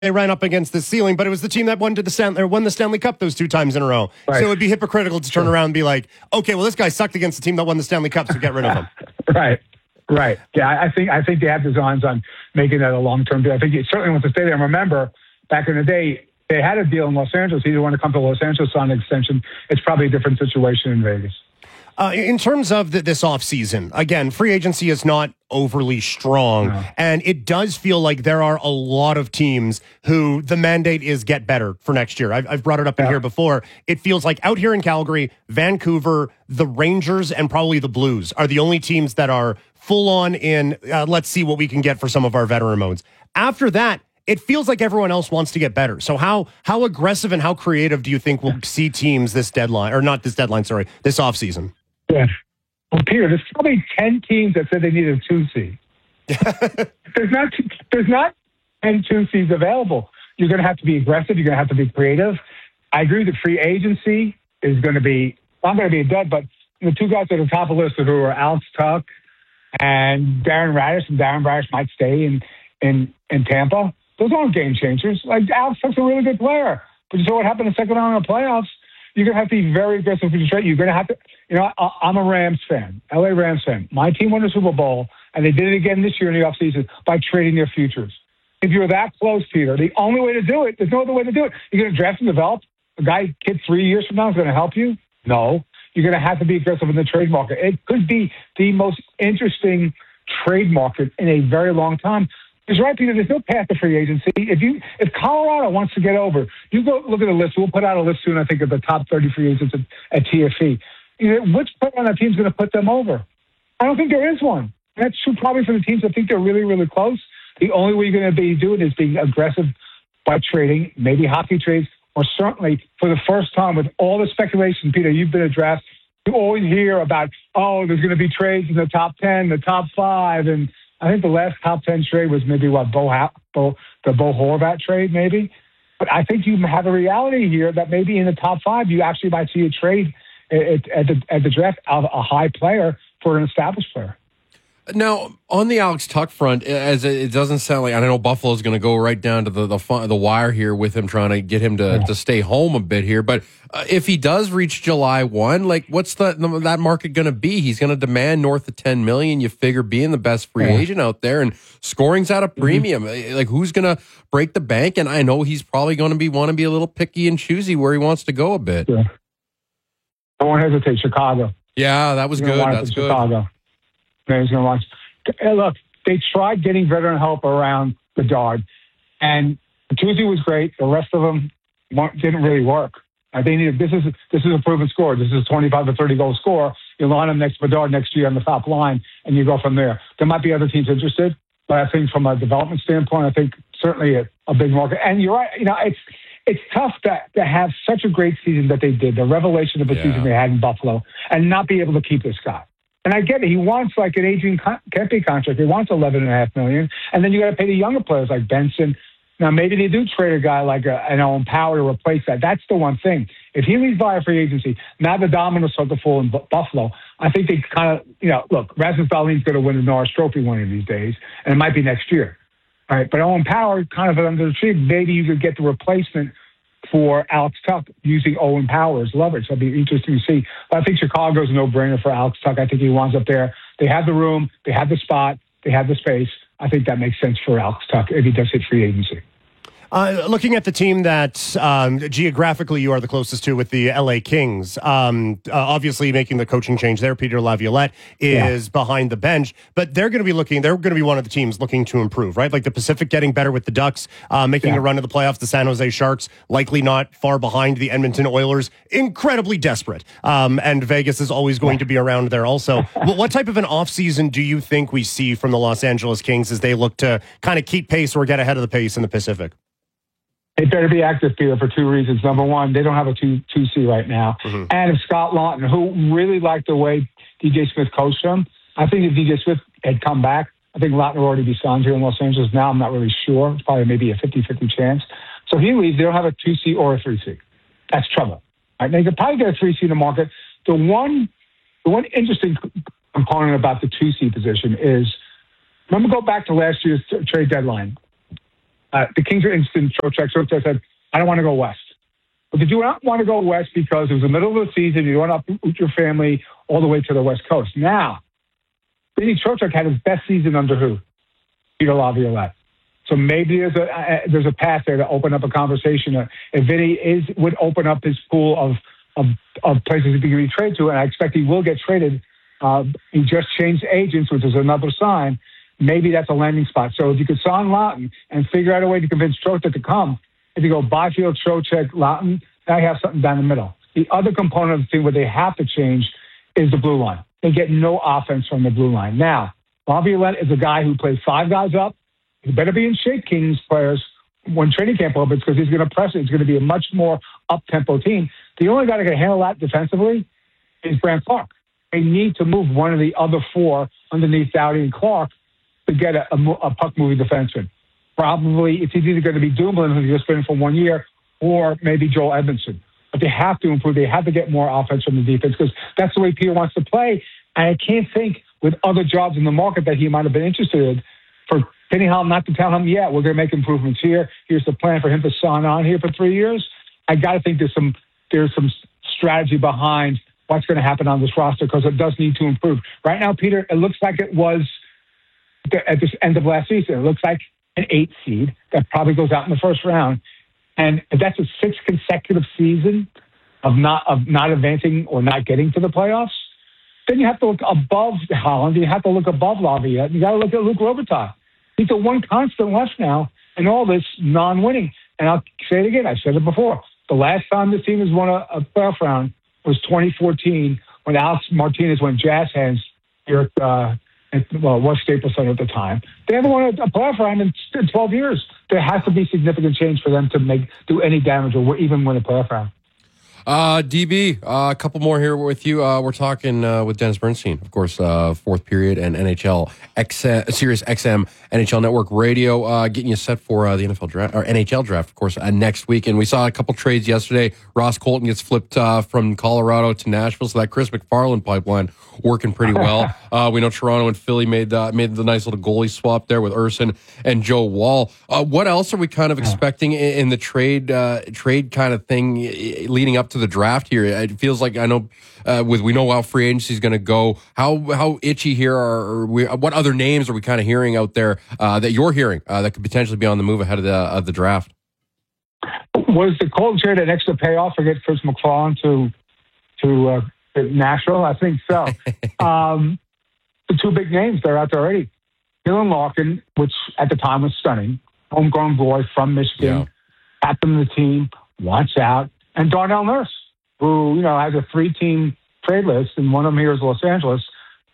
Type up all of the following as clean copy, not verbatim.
they ran up against the ceiling, but it was the team that won the Stanley Cup those 2 times in a row. Right. So it would be hypocritical to turn around and be like, okay, well, this guy sucked against the team that won the Stanley Cup, so get rid of him. Right. Yeah, I think they have designs on making that a long-term deal. I think he certainly wants to stay there. And remember, back in the day, they had a deal in Los Angeles. He didn't want to come to Los Angeles on an extension. It's probably a different situation in Vegas. In terms of this offseason, again, free agency is not overly strong, and it does feel like there are a lot of teams who the mandate is get better for next year. I've brought it up in here before. It feels like out here in Calgary, Vancouver, the Rangers, and probably the Blues are the only teams that are full on in, let's see what we can get for some of our veteran modes. After that, it feels like everyone else wants to get better. So how aggressive and how creative do you think we'll see teams this offseason? Yeah. Well, Peter, there's probably 10 teams that said they needed a 2 seed. There's not 10 2 seeds available. You're going to have to be aggressive. You're going to have to be creative. I agree that free agency is going to be, not going to be a dud, but the 2 guys at the top of the list who are Alex Tuch and Darren Radish, and Darren Radish might stay in Tampa. Those aren't game changers. Like, Alex Tuch's a really good player. But you saw what happened in the second round of the playoffs. You're going to have to be very aggressive with your trade. You're going to have to, I'm a Rams fan, LA Rams fan. My team won the Super Bowl, and they did it again this year in the offseason by trading their futures. If you're that close, Peter, the only way to do it, there's no other way to do it. You're going to draft and develop. A kid 3 years from now is going to help you? No. You're going to have to be aggressive in the trade market. It could be the most interesting trade market in a very long time. He's right, Peter. There's no path to free agency. If Colorado wants to get over, you go look at the list. We'll put out a list soon, I think, of the top 30 free agents at TFE. Which player on that team is going to put them over? I don't think there is one. That's true probably for the teams that think they're really, really close. The only way you're going to be doing is being aggressive by trading, maybe hockey trades, or certainly for the first time with all the speculation, Peter, you've been addressed. You always hear about, there's going to be trades in the top 10, the top 5, and I think the last top 10 trade was maybe the Bo Horvat trade, maybe. But I think you have a reality here that maybe in the top 5, you actually might see a trade at the draft of a high player for an established player. Now, on the Alex Tuch front, as it doesn't sound like, I know Buffalo's going to go right down to the wire here with him, trying to get him to stay home a bit here. But if he does reach July 1, like, what's that market going to be? He's going to demand north of $10 million. You figure being the best free agent out there, and scoring's at a premium. Like, who's going to break the bank? And I know he's probably going to want to be a little picky and choosy where he wants to go a bit. Yeah. I won't hesitate. Chicago. Yeah, that was good. That's good. Chicago. Look, they tried getting veteran help around Bedard, and Tuesday was great. The rest of them didn't really work. They needed this is a proven score. This is a 25 to 30 goal score. You line them next to Bedard next year on the top line, and you go from there. There might be other teams interested, but I think from a development standpoint, I think certainly a big market. And you're right. It's tough to have such a great season that they did, the revelation of the season they had in Buffalo, and not be able to keep this guy. And I get it. He wants like an Adrian Kempe contract. He wants $11.5 million. And then you got to pay the younger players like Benson. Now, maybe they do trade a guy like an Owen Power to replace that. That's the one thing. If he leaves via free agency, now the dominoes start to fall in Buffalo. I think they kind of, look, Rasmus Dahlin's going to win the Norris Trophy one of these days, and it might be next year. All right, but Owen Power kind of under the tree. Maybe you could get the replacement for Alex Tuch using Owen Power as leverage. That'll be interesting to see. But I think Chicago's a no-brainer for Alex Tuch. I think he winds up there. They have the room. They have the spot. They have the space. I think that makes sense for Alex Tuch if he does hit free agency. Looking at the team that geographically you are the closest to with the LA Kings, obviously making the coaching change there, Peter Laviolette is behind the bench, but they're going to be one of the teams looking to improve, right? Like the Pacific getting better with the Ducks, making a run to the playoffs, the San Jose Sharks, likely not far behind the Edmonton Oilers, incredibly desperate. And Vegas is always going to be around there also. What type of an offseason do you think we see from the Los Angeles Kings as they look to kind of keep pace or get ahead of the pace in the Pacific? They better be active, Peter, for 2 reasons. Number one, they don't have a 2C right now. And if Scott Laughton, who really liked the way DJ Smith coached them, I think if DJ Smith had come back, I think Laughton would already be signed here in Los Angeles. Now I'm not really sure. It's probably maybe a 50-50 chance. So if he leaves, they don't have a 2C or a 3C. That's trouble. Right? They could probably get a 3C in the market. The one interesting component about the 2C position is, remember, go back to last year's trade deadline. The Kings are instant Trocheck. Trocheck said, I don't want to go west. But they do not want to go west because it was the middle of the season. You don't want to uproot your family all the way to the West Coast. Now, Vinny Trocheck had his best season under who? Peter Laviolette. So maybe there's a path there to open up a conversation. If Vinny would open up his pool of places he can be traded to, and I expect he will get traded. He just changed agents, which is another sign. Maybe that's a landing spot. So if you could sign Lawton and figure out a way to convince Trocheck to come, if you go Byfield, Trocheck, Lawton, now you have something down the middle. The other component of the thing where they have to change is the blue line. They get no offense from the blue line. Now, Laviolette is a guy who plays 5 guys up. He better be in shape, Kings players, when training camp opens, because he's going to press it. It's going to be a much more up-tempo team. The only guy that can handle that defensively is Brant Clark. They need to move one of the other 4 underneath Doughty and Clark to get a puck-moving defenseman. Probably it's either going to be Dumoulin, who's just been in for 1 year, or maybe Joel Edmondson. But they have to improve. They have to get more offense from the defense because that's the way Peter wants to play. And I can't think with other jobs in the market that he might have been interested in for Penny Hall not to tell him, yeah, we're going to make improvements here. Here's the plan for him to sign on here for 3 years. I got to think there's some strategy behind what's going to happen on this roster because it does need to improve. Right now, Peter, it looks like it was at the end of last season. It looks like an 8 seed that probably goes out in the first round. And if that's a 6th consecutive season of not advancing or not getting to the playoffs, then you have to look above Holland. You have to look above Laviolette. You got to look at Luc Robitaille. He's the one constant left now in all this non-winning. And I'll say it again. I've said it before. The last time this team has won a playoff round was 2014 when Alex Martinez went jazz hands here at was Staples Center at the time. They haven't won a playoff round in 12 years. There has to be significant change for them to do any damage or even win a playoff round. DB, a couple more here with you. We're talking with Dennis Bernstein, of course, Fourth Period and Sirius XM NHL Network Radio, getting you set for the NFL draft or NHL draft, of course, next week. And we saw a couple trades yesterday. Ross Colton gets flipped from Colorado to Nashville, so that Chris McFarland pipeline working pretty well. We know Toronto and Philly made the nice little goalie swap there with Urson and Joe Wall. What else are we kind of expecting in the trade kind of thing leading up to the draft here? It feels like, I know we know how free agency is going to go. How itchy here are we? What other names are we kind of hearing out there that you're hearing that could potentially be on the move ahead of the draft? Was the Colton trade an extra payoff to get Chris McFarland to Nashville? I think so. The 2 big names that are out there already. Dylan Larkin, which at the time was stunning, homegrown boy from Michigan, captain of the team, wants out. And Darnell Nurse, who, has a 3-team trade list, and one of them here is Los Angeles.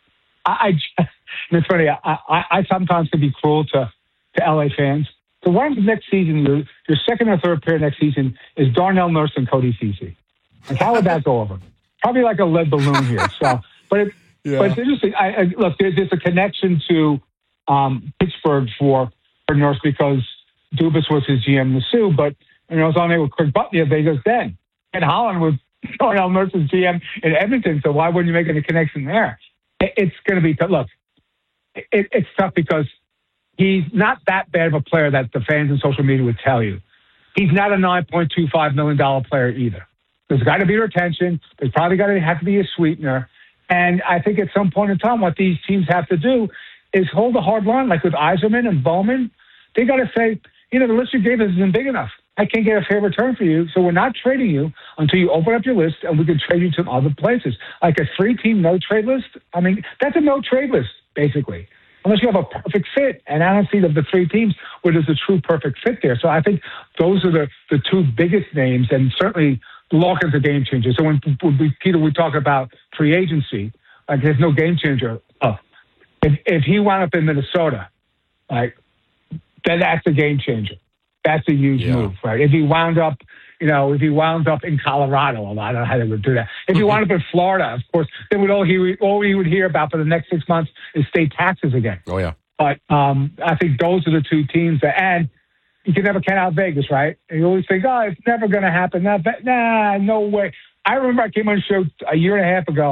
It's funny, I sometimes can be cruel to LA fans. So what happens next season, your second or third pair next season is Darnell Nurse and Cody Ceci. Like, how would that go over? Probably like a lead balloon here. So, but it's interesting. Look, there's a connection to Pittsburgh for Nurse because Dubas was his GM in the Sioux, but I was on there with Chris Butler of Vegas then. And Holland was Darnell Nurse's GM in Edmonton, so why wouldn't you make any connection there? It's going to be tough. Look, it's tough because he's not that bad of a player that the fans and social media would tell you. He's not a $9.25 million player either. There's got to be retention. There's probably got to have to be a sweetener. And I think at some point in time, what these teams have to do is hold a hard line, like with Yzerman and Bowman. They got to say, the list you gave us isn't big enough. I can't get a fair return for you, so we're not trading you until you open up your list and we can trade you to other places. Like a 3-team no-trade list, that's a no-trade list, basically, unless you have a perfect fit. And I don't see the 3 teams where there's a true perfect fit there. So I think those are the 2 biggest names, and certainly Larkin's a game changer. So when Peter, we talk about free agency, like there's no game changer. If he wound up in Minnesota, then that's a game changer. That's a huge move, right? If he wound up, in Colorado, I don't know how they would do that. If he wound up in Florida, of course, then all we would hear about for the next 6 months is state taxes again. Oh yeah. But I think those are the 2 teams and you can never count out Vegas, right? And you always think, oh, it's never going to happen. Nah, no way. I remember I came on a show a year and a half ago,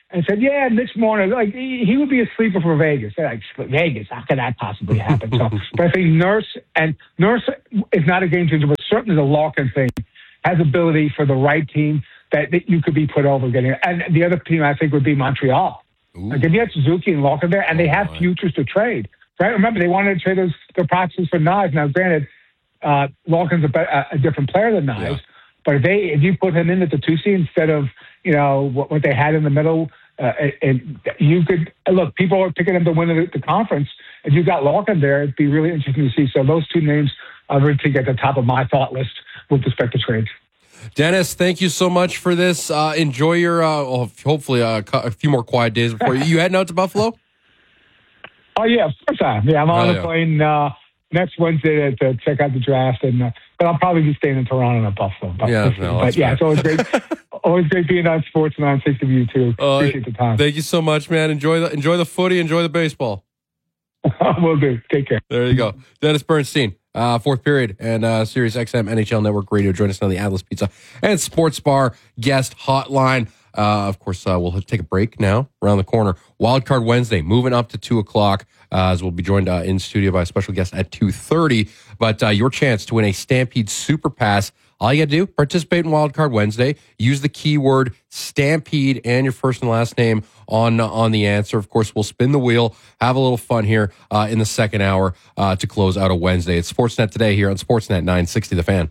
and said, yeah, Mitch Marner, like he would be a sleeper for Vegas. They're like, Vegas, how could that possibly happen? So, but I think Nurse is not a game changer, but certainly the Larkin thing has ability for the right team that you could be put over getting. And the other team I think would be Montreal. Like if you had Suzuki and Larkin there, and they have futures to trade. Right? Remember, they wanted to trade their proxies for Knives. Now, granted, Larkin's a different player than Knives, but if you put him in at the 2C instead of what they had in the middle, and you could look. People are picking him to win the conference, and you got Larkin there. It'd be really interesting to see. So those two names I would think at the top of my thought list with respect to trades. Dennis, thank you so much for this. Enjoy your hopefully a few more quiet days before you heading out to Buffalo. Oh yeah, first time. Yeah, I'm on the plane next Wednesday to check out the draft, but I'll probably be staying in Toronto, not Buffalo. It's always great. Always great being on Sports 960 with you too. Appreciate the time. Thank you so much, man. Enjoy the footy. Enjoy the baseball. Will do. Take care. There you go, Dennis Bernstein. Fourth period and Sirius XM NHL Network Radio. Join us on the Atlas Pizza and Sports Bar guest hotline. Of course, we'll take a break now. Around the corner, Wildcard Wednesday, moving up to 2:00. As we'll be joined in studio by a special guest at 2:30. But your chance to win a Stampede Super Pass. All you got to do, participate in Wildcard Wednesday. Use the keyword Stampede and your first and last name on the answer. Of course, we'll spin the wheel, have a little fun here in the second hour to close out a Wednesday. It's Sportsnet Today here on Sportsnet 960 The Fan.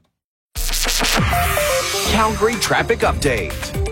Calgary traffic update.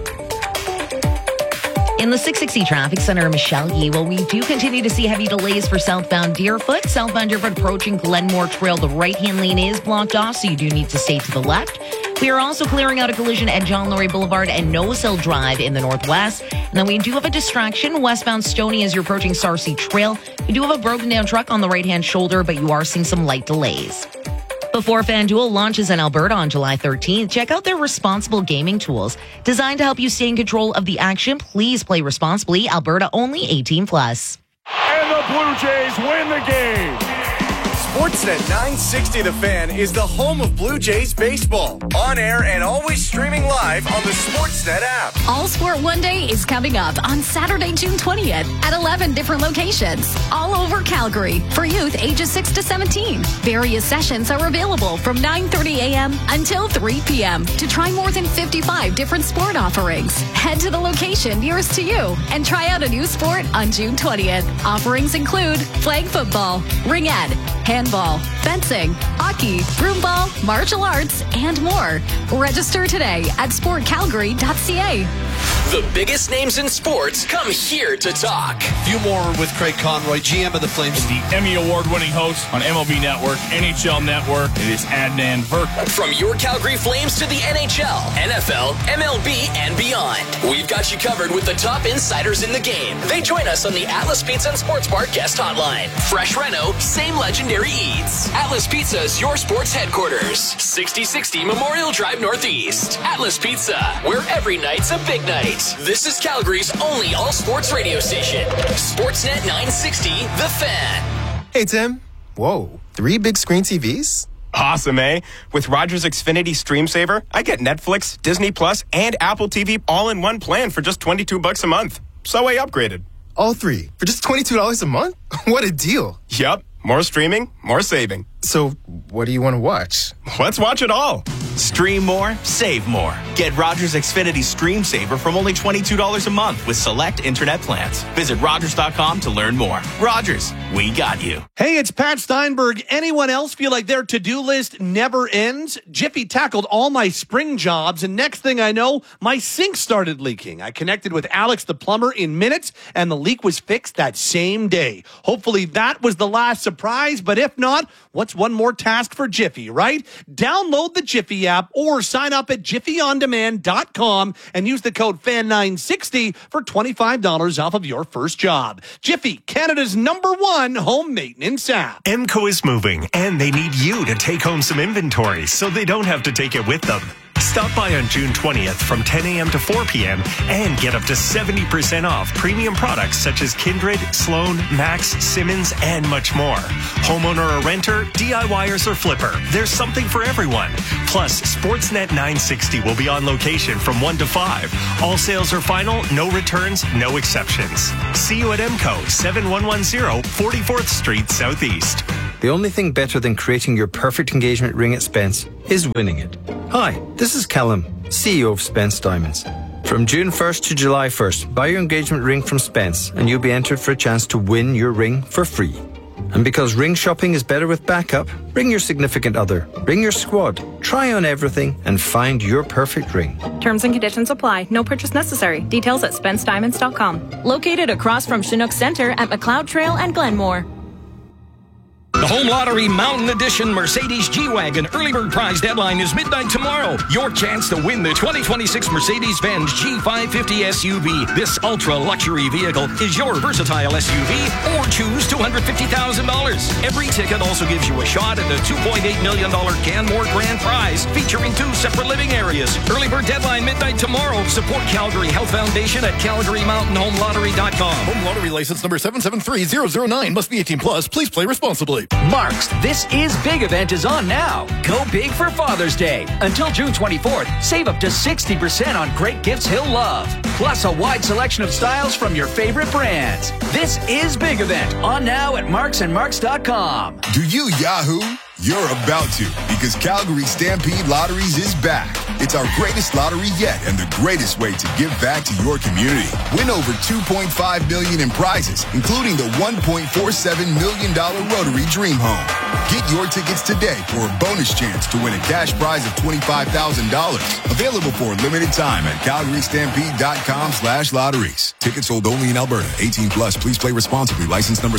In the 660 Traffic Center, Michelle Yee, we do continue to see heavy delays for southbound Deerfoot. Southbound Deerfoot approaching Glenmore Trail. The right-hand lane is blocked off, so you do need to stay to the left. We are also clearing out a collision at John Laurie Boulevard and Nose Hill Drive in the northwest. And then we do have a distraction westbound Stoney as you're approaching Sarcee Trail. We do have a broken down truck on the right-hand shoulder, but you are seeing some light delays. Before FanDuel launches in Alberta on July 13th, check out their responsible gaming tools. Designed to help you stay in control of the action, please play responsibly. Alberta only 18+. And the Blue Jays win the game. Sportsnet 960 The Fan is the home of Blue Jays baseball. On air and always streaming live on the Sportsnet app. All Sport One Day is coming up on Saturday, June 20th at 11 different locations all over Calgary for youth ages 6 to 17. Various sessions are available from 9:30 a.m. until 3 p.m. to try more than 55 different sport offerings. Head to the location nearest to you and try out a new sport on June 20th. Offerings include flag football, ringette, handball, fencing, hockey, broomball, martial arts, and more. Register today at sportcalgary.ca. The biggest names in sports come here to talk. Few more with Craig Conroy, GM of the Flames. The Emmy Award-winning host on MLB Network, NHL Network. It is Adnan Virk. From your Calgary Flames to the NHL, NFL, MLB, and beyond. We've got you covered with the top insiders in the game. They join us on the Atlas Pizza and Sports Bar guest hotline. Fresh reno, same legendary eats. Atlas Pizza is your sports headquarters. 6060 Memorial Drive Northeast. Atlas Pizza, where every night's a big night. This is Calgary's only all-sports radio station. Sportsnet 960, The Fan. Hey, Tim. Whoa, 3 big screen TVs? Awesome, eh? With Rogers Xfinity Stream Saver, I get Netflix, Disney Plus, and Apple TV all in one plan for just $22 a month. So I upgraded. All 3 for just $22 a month? What a deal. Yup. More streaming, more saving. So, what do you want to watch? Let's watch it all. Stream more, save more. Get Rogers Xfinity Stream Saver from only $22 a month with select internet plans. Visit Rogers.com to learn more. Rogers, we got you. Hey, it's Pat Steinberg. Anyone else feel like their to-do list never ends? Jiffy tackled all my spring jobs, and next thing I know, my sink started leaking. I connected with Alex the plumber in minutes, and the leak was fixed that same day. Hopefully that was the last surprise, but if not, what's one more task for Jiffy, right? Download the Jiffy app or sign up at jiffyondemand.com and use the code FAN960 for $25 off of your first job. Jiffy, Canada's #1 home maintenance app. Emco is moving, and they need you to take home some inventory so they don't have to take it with them. Stop by on June 20th from 10 a.m. to 4 p.m. and get up to 70% off premium products such as Kindred, Sloan, Max, Simmons, and much more. Homeowner or renter, DIYers or flipper, there's something for everyone. Plus, Sportsnet 960 will be on location from 1 to 5. All sales are final, no returns, no exceptions. See you at MCO, 7110 44th Street Southeast. The only thing better than creating your perfect engagement ring at Spence is winning it. Hi, this is Callum, CEO of Spence Diamonds. From June 1st to July 1st, buy your engagement ring from Spence and you'll be entered for a chance to win your ring for free. And because ring shopping is better with backup, ring your significant other, ring your squad, try on everything and find your perfect ring. Terms and conditions apply. No purchase necessary. Details at SpenceDiamonds.com. Located across from Chinook Center at McLeod Trail and Glenmore. The Home Lottery Mountain Edition Mercedes G-Wagon early bird prize deadline is midnight tomorrow. Your chance to win the 2026 Mercedes-Benz G550 SUV. This ultra-luxury vehicle is your versatile SUV, or choose $250,000. Every ticket also gives you a shot at the $2.8 million Canmore Grand Prize, featuring 2 separate living areas. Early bird deadline midnight tomorrow. Support Calgary Health Foundation at CalgaryMountainHomeLottery.com. Home Lottery license number 773009. Must be 18 plus. Please play responsibly. Mark's This Is Big event is on now. Go big for Father's Day. Until June 24th, save up to 60% on great gifts he'll love. Plus a wide selection of styles from your favorite brands. This Is Big event on now at marksandmarks.com. Do you Yahoo? You're about to, because Calgary Stampede Lotteries is back. It's our greatest lottery yet and the greatest way to give back to your community. Win over $2.5 million in prizes, including the $1.47 million Rotary Dream Home. Get your tickets today for a bonus chance to win a cash prize of $25,000. Available for a limited time at calgarystampede.com/lotteries. Tickets sold only in Alberta. 18 plus. Please play responsibly. License number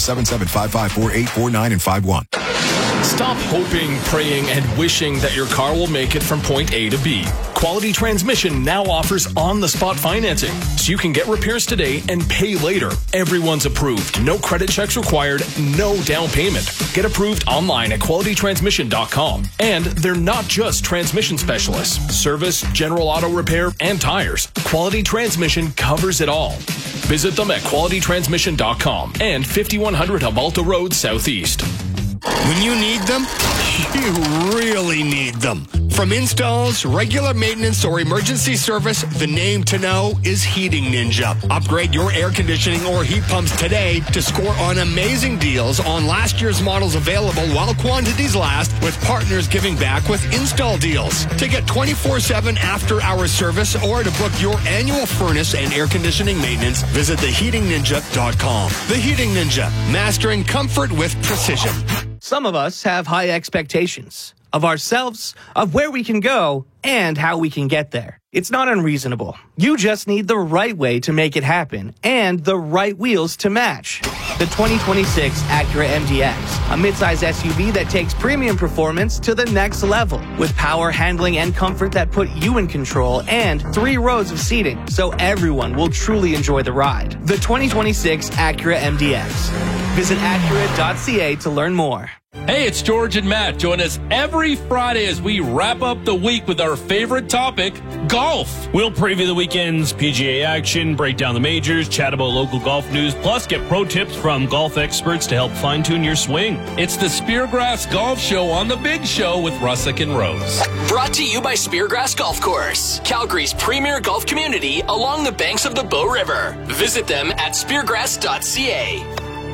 77554849 and 51. Stop hoping, praying, and wishing that your car will make it from point A to B. Quality Transmission now offers on-the-spot financing, so you can get repairs today and pay later. Everyone's approved. No credit checks required, no down payment. Get approved online at qualitytransmission.com. And they're not just transmission specialists. Service, general auto repair, and tires. Quality Transmission covers it all. Visit them at qualitytransmission.com and 5100 Hamalta Road Southeast. When you need them, you really need them. From installs, regular maintenance, or emergency service, the name to know is Heating Ninja. Upgrade your air conditioning or heat pumps today to score on amazing deals on last year's models available while quantities last, with partners giving back with install deals. To get 24/7 after-hour service or to book your annual furnace and air conditioning maintenance, visit theheatingninja.com. The Heating Ninja, mastering comfort with precision. Some of us have high expectations of ourselves, of where we can go, and how we can get there. It's not unreasonable. You just need the right way to make it happen and the right wheels to match. The 2026 Acura MDX, a midsize SUV that takes premium performance to the next level with power, handling, and comfort that put you in control, and 3 rows of seating so everyone will truly enjoy the ride. The 2026 Acura MDX. Visit Acura.ca to learn more. Hey, it's George and Matt. Join us every Friday as we wrap up the week with our favorite topic, golf. We'll preview the weekend's PGA action, break down the majors, chat about local golf news, plus get pro tips from golf experts to help fine-tune your swing. It's the Speargrass Golf Show on The Big Show with Russick and Rose. Brought to you by Speargrass Golf Course, Calgary's premier golf community along the banks of the Bow River. Visit them at speargrass.ca.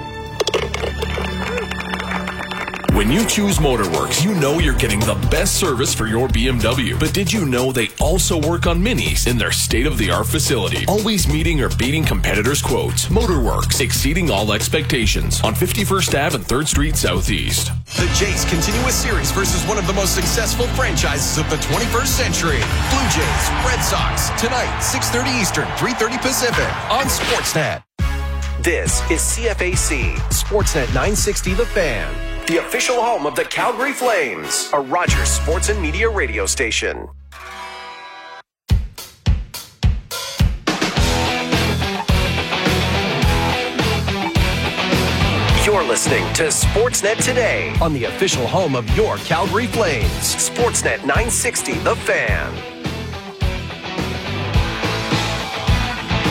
When you choose Motorworks, you know you're getting the best service for your BMW. But did you know they also work on Minis in their state-of-the-art facility, always meeting or beating competitors' quotes? Motorworks, exceeding all expectations on 51st Ave and 3rd Street Southeast. The Jays continue a series versus one of the most successful franchises of the 21st century. Blue Jays, Red Sox, tonight, 6:30 Eastern, 3:30 Pacific on Sportsnet. This is CFAC, Sportsnet 960 The Fan, the official home of the Calgary Flames, a Rogers Sports and Media radio station. You're listening to Sportsnet Today on the official home of your Calgary Flames, Sportsnet 960 The Fan.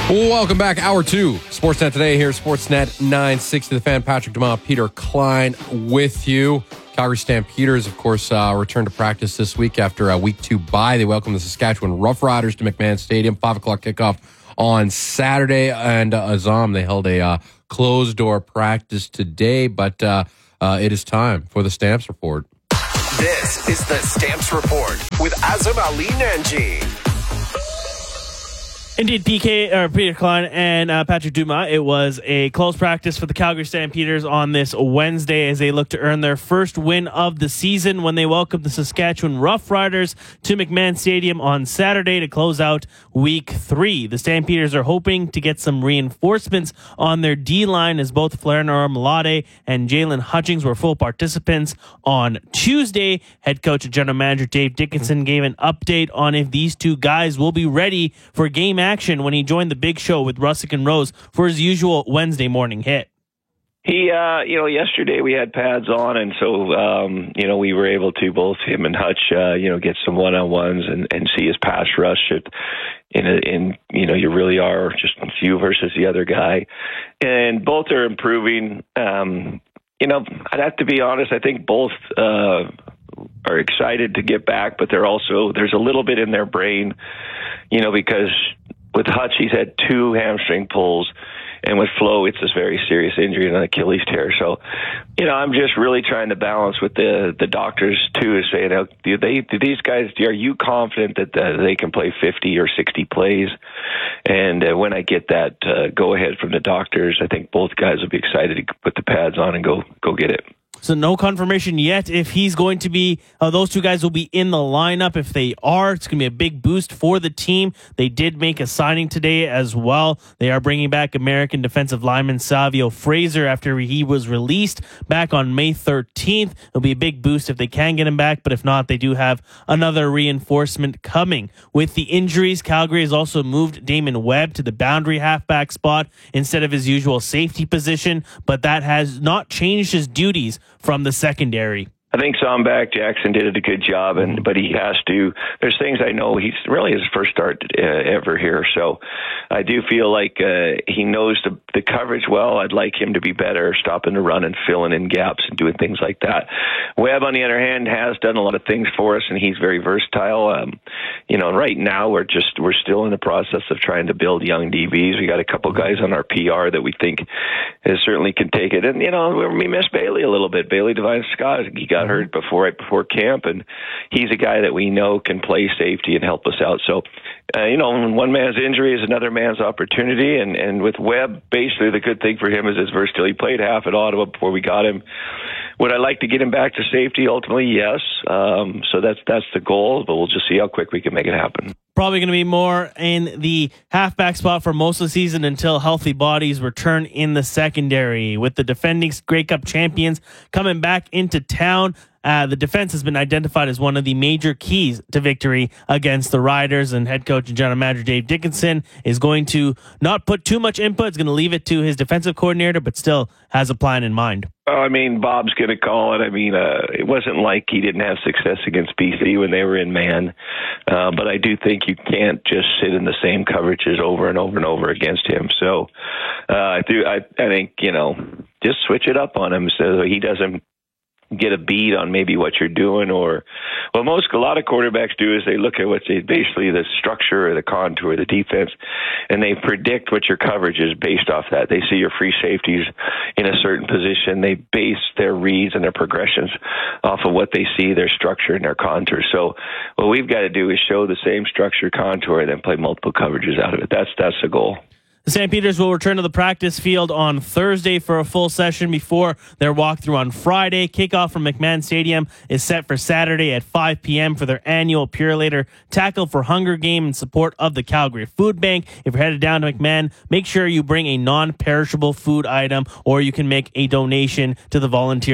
Welcome back. Hour 2, Sportsnet Today here, Sportsnet 960. The Fan, Patrick DeMont, Peter Klein with you. Calgary Stampeders, of course, return to practice this week after a Week 2 bye. They welcome the Saskatchewan Roughriders to McMahon Stadium. 5 o'clock kickoff on Saturday. And Azam, they held a closed-door practice today, but it is time for the Stamps Report. This is the Stamps Report with Azam Ali Nanji. Indeed, Peter Klein and Patrick Dumas. It was a close practice for the Calgary Stampeders on this Wednesday as they look to earn their first win of the season when they welcome the Saskatchewan Roughriders to McMahon Stadium on Saturday to close out Week 3. The Stampeders are hoping to get some reinforcements on their D-line as both Flair Malade and Jalen Hutchings were full participants on Tuesday. Head coach and general manager Dave Dickinson gave an update on if these two guys will be ready for game action when he joined the Big Show with Russick and Rose for his usual Wednesday morning hit. He, yesterday we had pads on, and so, we were able to, both him and Hutch, get some one-on-ones and see his pass rush you really are just you versus the other guy. And both are improving. I'd have to be honest, I think both are excited to get back, but there's a little bit in their brain, because with Hutch, he's had 2 hamstring pulls, and with Flo, it's this very serious injury and an Achilles tear. So, I'm just really trying to balance with the doctors too, saying, are you confident that they can play 50 or 60 plays? And when I get that go ahead from the doctors, I think both guys will be excited to put the pads on and go get it. So no confirmation yet if he's going to be, those two guys will be in the lineup. If they are, it's going to be a big boost for the team. They did make a signing today as well. They are bringing back American defensive lineman Savio Fraser after he was released back on May 13th. It'll be a big boost if they can get him back, but if not, they do have another reinforcement coming. With the injuries, Calgary has also moved Damon Webb to the boundary halfback spot instead of his usual safety position, but that has not changed his duties from the secondary. I think Zombak Jackson did a good job, but he has to. There's things I know he's really his first start ever here, so I do feel like he knows the coverage well. I'd like him to be better, stopping the run and filling in gaps and doing things like that. Webb, on the other hand, has done a lot of things for us, and he's very versatile. Right now we're still in the process of trying to build young DBs. We got a couple guys on our PR that we think certainly can take it, and we miss Bailey a little bit. Bailey Devine Scott, he got hurt right before camp, and he's a guy that we know can play safety and help us out. So, one man's injury is another man's opportunity, and with Webb, basically the good thing for him is his versatility. He played half at Ottawa before we got him. Would I like to get him back to safety? Ultimately, yes. So that's the goal, but we'll just see how quick we can make it happen. Probably going to be more in the halfback spot for most of the season until healthy bodies return in the secondary. With the defending Grey Cup champions coming back into town, the defense has been identified as one of the major keys to victory against the Riders, and head coach and general manager Dave Dickinson is going to not put too much input. He's going to leave it to his defensive coordinator, but still has a plan in mind. Bob's going to call it. It wasn't like he didn't have success against BC when they were in man. But I do think you can't just sit in the same coverages over and over and over against him. So I think, just switch it up on him so he doesn't get a beat on maybe what you're doing, or a lot of quarterbacks do is they look at basically the structure or the contour of the defense, and they predict what your coverage is based off that. They see your free safeties in a certain position. They base their reads and their progressions off of what they see, their structure and their contour. So what we've got to do is show the same structure, contour, and then play multiple coverages out of it. That's the goal. The Stampeders will return to the practice field on Thursday for a full session before their walkthrough on Friday. Kickoff from McMahon Stadium is set for Saturday at 5 p.m. for their annual Purolator Tackle for Hunger game in support of the Calgary Food Bank. If you're headed down to McMahon, make sure you bring a non-perishable food item, or you can make a donation to the volunteers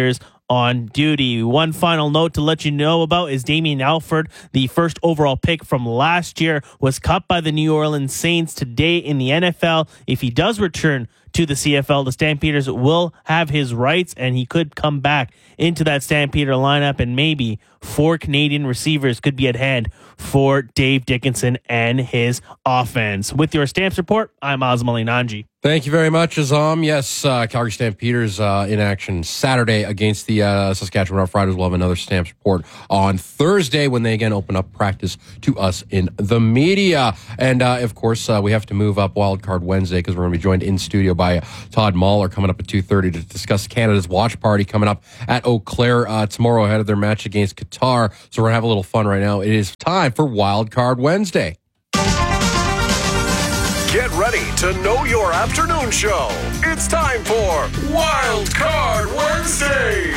on duty. One final note to let you know about is Damian Alford, the first overall pick from last year, was cut by the New Orleans Saints today in the NFL. If he does return to the CFL, the Stampeders will have his rights, and he could come back into that Stampeder lineup, and maybe 4 Canadian receivers could be at hand for Dave Dickenson and his offense. With your Stamps report, I'm Azam Ali Nanji. Thank you very much, Azam. Yes, Calgary Stampeders in action Saturday against the Saskatchewan Roughriders. We'll have another Stamps report on Thursday when they again open up practice to us in the media. And, of course, we have to move up Wild Card Wednesday because we're going to be joined in studio by Todd Mahler coming up at 2:30 to discuss Canada's watch party coming up at Eau Claire tomorrow ahead of their match against Qatar. So we're going to have a little fun right now. It is time for Wild Card Wednesday. Get ready to know your afternoon show. It's time for Wild Card Wednesday.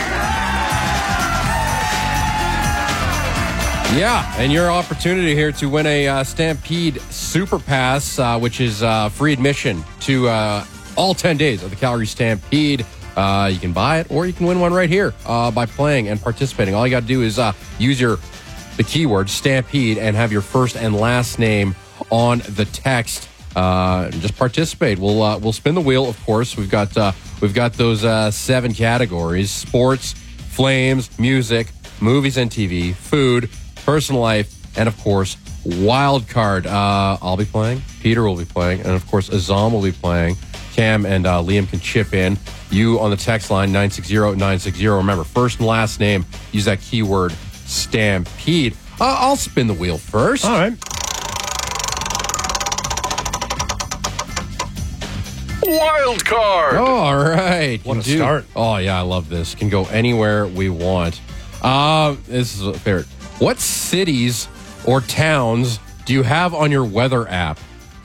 Yeah, and your opportunity here to win a Stampede Super Pass, which is free admission to all 10 days of the Calgary Stampede. You can buy it or you can win one right here by playing and participating. All you got to do is use the keyword Stampede and have your first and last name on the text. Just participate. We'll spin the wheel, of course. We've got those 7 categories: sports, flames, music, movies and TV, food, personal life, and of course, wild card. I'll be playing. Peter will be playing, and of course, Azam will be playing. Cam and Liam can chip in. You on the text line 960-960. Remember, first and last name. Use that keyword Stampede. I'll spin the wheel first. All right. Wild card. All right. What a start. Oh, yeah, I love this. Can go anywhere we want. This is a favorite. What cities or towns do you have on your weather app?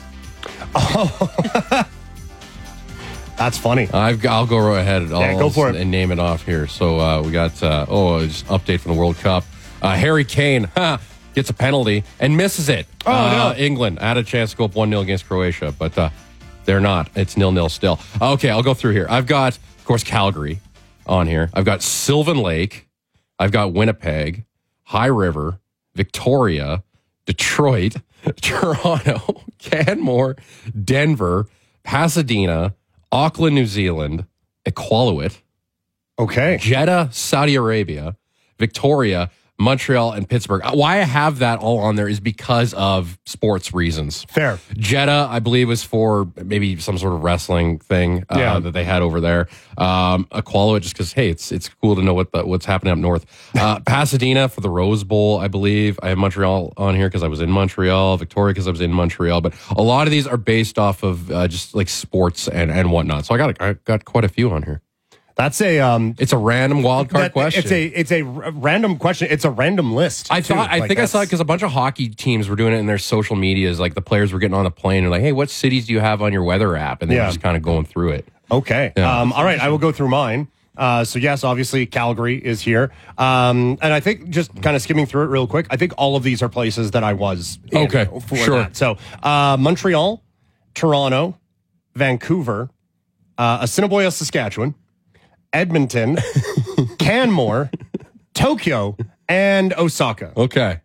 Oh, that's funny. I'll go right ahead. Go for it. And name it off here. So we got, just update from the World Cup. Harry Kane gets a penalty and misses it. Oh, no. England had a chance to go up 1-0 against Croatia, but they're not. It's 0-0 still. Okay, I'll go through here. I've got, of course, Calgary on here. I've got Sylvan Lake. I've got Winnipeg, High River, Victoria, Detroit, Toronto, Canmore, Denver, Pasadena, Auckland, New Zealand, Iqaluit. Okay. Jeddah, Saudi Arabia, Victoria, Montreal, and Pittsburgh. Why I have that all on there is because of sports reasons. Fair. Jeddah, I believe, was for maybe some sort of wrestling thing that they had over there. Iqaluit, just because, hey, it's cool to know what's happening up north. Pasadena for the Rose Bowl, I believe. I have Montreal on here because I was in Montreal. Victoria because I was in Montreal. But a lot of these are based off of just like sports and whatnot. So I got quite a few on here. That's a it's a random wild card question. It's a random question. It's a random list. I think I saw it because a bunch of hockey teams were doing it in their social medias. Like the players were getting on a plane and like, hey, what cities do you have on your weather app? And they were just kind of going through it. Okay. Yeah. All right. I will go through mine. So yes, obviously Calgary is here. And I think just kind of skimming through it real quick, I think all of these are places that I was in for that. So Montreal, Toronto, Vancouver, Assiniboia, Saskatchewan, Edmonton, Canmore, Tokyo, and Osaka. Okay.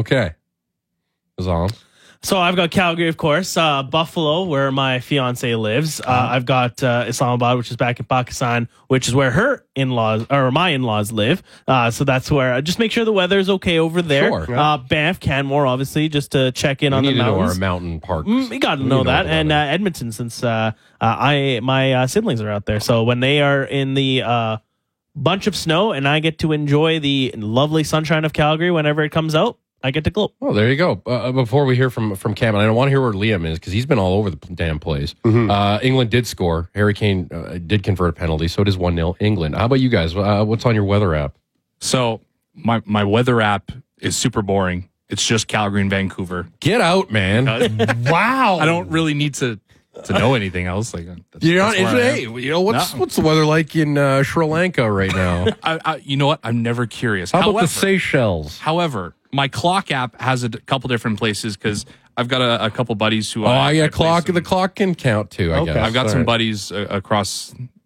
Azam. So I've got Calgary, of course, Buffalo, where my fiance lives. I've got Islamabad, which is back in Pakistan, which is where her in-laws or my in-laws live. So that's where just make sure the weather is okay over there. Sure. Banff, Canmore, obviously, just to check in on the mountains. Know our mountain parks. We got to know that. And Edmonton, since my siblings are out there. So when they are in the bunch of snow and I get to enjoy the lovely sunshine of Calgary whenever it comes out, I get to gloat. Oh, there you go. Before we hear from Cam, and I don't want to hear where Liam is because he's been all over the damn place. Mm-hmm. England did score. Harry Kane did convert a penalty, so it is 1-0 England. How about you guys? What's on your weather app? So my weather app is super boring. It's just Calgary and Vancouver. Get out, man. Wow. I don't really need to know anything else. Like You're not into it? What's the weather like in Sri Lanka right now? You know what? I'm never curious. How about the Seychelles? However, my clock app has a couple different places because I've got a couple buddies who. The clock can count too. I guess I've got some buddies across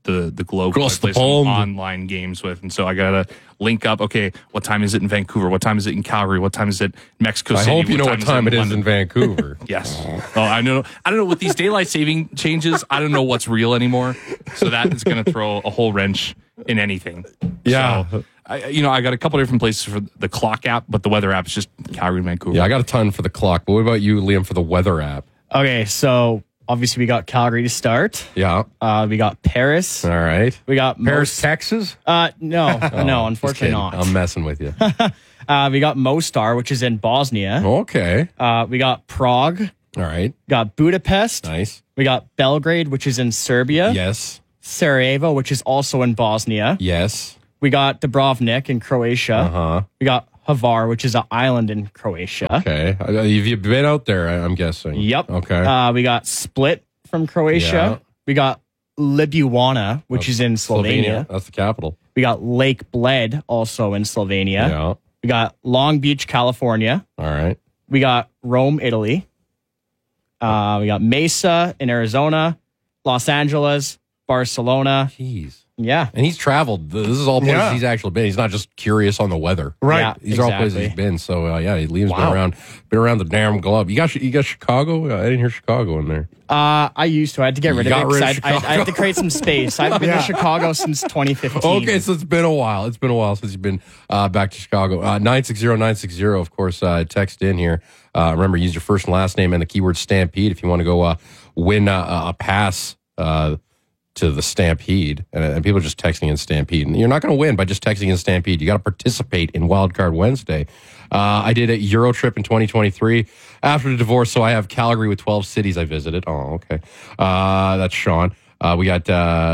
the globe Across I play the some pond. online games with, and so I gotta link up. Okay, what time is it in Vancouver? What time is it in Calgary? What time is it in Mexico I City? hope you know what time it is London? in Vancouver. Yes. Oh, I don't know. With these daylight saving changes, I don't know what's real anymore. So that is going to throw a whole wrench in anything. Yeah. So, I got a couple different places for the clock app, but the weather app is just Calgary, Vancouver. Yeah, I got a ton for the clock. But what about you, Liam, for the weather app? Okay, so obviously we got Calgary to start. Yeah. We got Paris. All right. We got Paris, Texas? No, Just unfortunately kidding. not. I'm messing with you. We got Mostar, which is in Bosnia. Okay. We got Prague. All right. Got Budapest. Nice. We got Belgrade, which is in Serbia. Yes. Sarajevo, which is also in Bosnia. Yes. We got Dubrovnik in Croatia. Uh-huh. We got Hvar, which is an island in Croatia. Okay. Have you been out there, I'm guessing? Yep. Okay. We got Split from Croatia. Yeah. We got Ljubljana, which is in Slovenia. That's the capital. We got Lake Bled, also in Slovenia. Yeah. We got Long Beach, California. All right. We got Rome, Italy. We got Mesa in Arizona, Los Angeles, Barcelona. Jeez. Yeah. And he's traveled. This is all places Yeah. he's actually been. He's not just curious on the weather. Right. Yeah, These are all places exactly. he's been. So, Liam's Wow. been around the damn globe. You got Chicago? I didn't hear Chicago in there. I used to. I had to get rid You of it got rid of because I had to create some space. I've been Yeah. to Chicago since 2015. Okay, so it's been a while. It's been a while since you've been back to Chicago. 960-960, of course, text in here. Remember, use your first and last name and the keyword Stampede if you want to go win a pass to the Stampede. And people are just texting in Stampede. And you're not going to win by just texting in Stampede. You got to participate in Wildcard Wednesday. I did a Euro trip in 2023 after the divorce, so I have Calgary with 12 cities I visited. Oh, okay. That's Sean. We got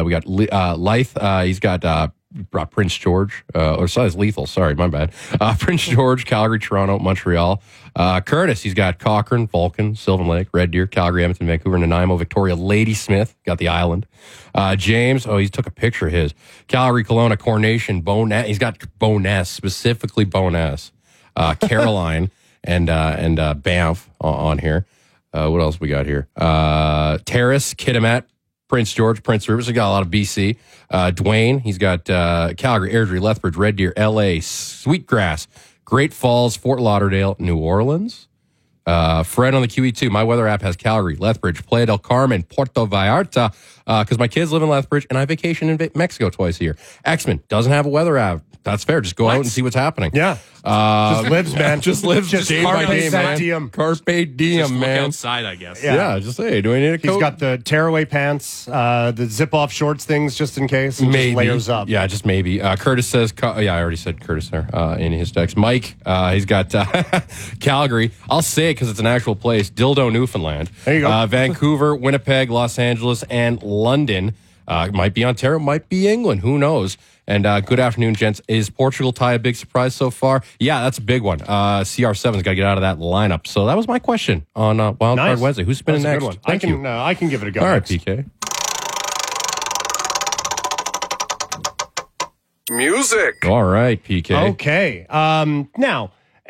Leith. He's got Prince George, it's Lethal. Sorry, my bad. Prince George, Calgary, Toronto, Montreal. Curtis, he's got Cochrane, Vulcan, Sylvan Lake, Red Deer, Calgary, Edmonton, Vancouver, Nanaimo, Victoria, Ladysmith. Got the island. James, he took a picture of his. Calgary, Kelowna, Coronation, Bowness. He's got Bowness, specifically Bowness. Caroline and Banff on here. What else we got here? Terrace, Kitimat, Prince George, Prince Rivers. We got a lot of BC. Dwayne, he's got Calgary, Airdrie, Lethbridge, Red Deer, LA, Sweetgrass, Great Falls, Fort Lauderdale, New Orleans. Fred on the QE2. My weather app has Calgary, Lethbridge, Playa del Carmen, Puerto Vallarta, because my kids live in Lethbridge and I vacation in Mexico twice a year. X-Men doesn't have a weather app. That's fair. Just go out and see what's happening. Yeah. Just lives, man. Just lives Just day by day, man. diem. Carpe diem, Just look man. outside, I guess. Yeah, just say, do I need a coat? He's got the tearaway pants, the zip-off shorts things just in case, and just layers up. Yeah, just maybe. Curtis says, I already said Curtis there in his text. Mike, he's got Calgary. I'll say it because it's an actual place. Dildo, Newfoundland. There you go. Vancouver, Winnipeg, Los Angeles, and London. Might be Ontario, might be England. Who knows? And good afternoon, gents. Is Portugal tie a big surprise so far? Yeah, that's a big one. CR7's got to get out of that lineup. So that was my question on Wild Card Wednesday. Who's spinning That's a next? good one. Thank you. I can give it a go. All right, next. PK. Music. All right, PK. Okay. Now,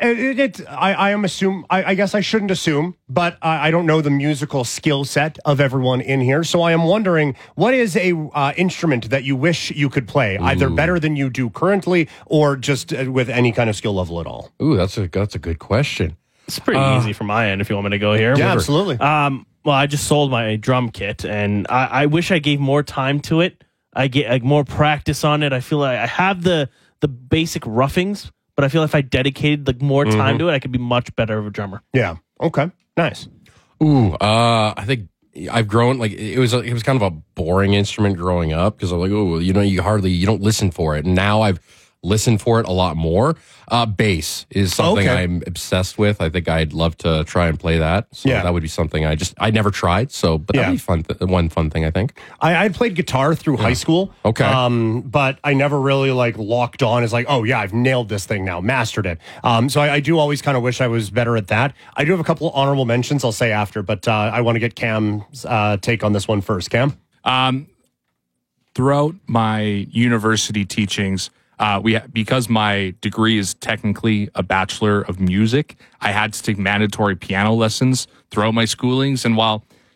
I guess I shouldn't assume, but I don't know the musical skill set of everyone in here. So I am wondering, what is a instrument that you wish you could play, either better than you do currently, or just with any kind of skill level at all? Ooh, that's a good question. It's pretty easy from my end if you want me to go here. Yeah, absolutely. Well, I just sold my drum kit, and I wish I gave more time to it. I get like more practice on it. I feel like I have the basic roughings, but I feel if I dedicated more time to it, I could be much better of a drummer. Yeah. Okay. Nice. Ooh, I think I've grown it was kind of a boring instrument growing up because I'm like, oh, you don't listen for it. And now I've listened for it a lot more. Bass is something I'm obsessed with. I think I'd love to try and play that. So that would be something I never tried. So, but that'd be fun. One fun thing I think. I played guitar through high school. Okay. But I never really locked on as I've nailed this thing now, mastered it. So I do always kind of wish I was better at that. I do have a couple of honorable mentions I'll say after, but I want to get Cam's take on this one first. Cam? Throughout my university teachings, because my degree is technically a Bachelor of Music, I had to take mandatory piano lessons throughout my schoolings. And while